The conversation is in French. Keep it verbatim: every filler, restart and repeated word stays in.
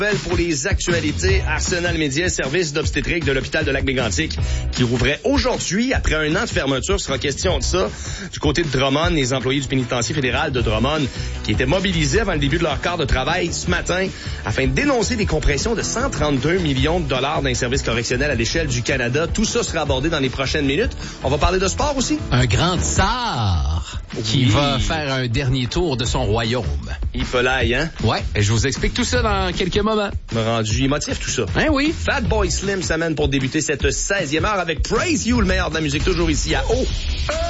rappelle pour les actualités, Arsenal Média, service d'obstétrique de l'hôpital de Lac-Mégantic, qui rouvrait aujourd'hui après un an de fermeture. Ce sera question de ça. Du côté de Drummond, les employés du pénitencier fédéral de Drummond, qui étaient mobilisés avant le début de leur quart de travail ce matin afin de dénoncer des compressions de cent trente-deux millions de dollars d'un service correctionnel à l'échelle du Canada. Tout ça sera abordé dans les prochaines minutes. On va parler de sport aussi. Un grand tsar qui Oui. va faire un dernier tour de son royaume. Il peut l'aille, hein? Ouais, et je vous explique tout ça dans quelques moments. Me rendu émotif, tout ça. Hein, oui? Fatboy Slim s'amène pour débuter cette seizième heure avec Praise You, le meilleur de la musique, toujours ici à O.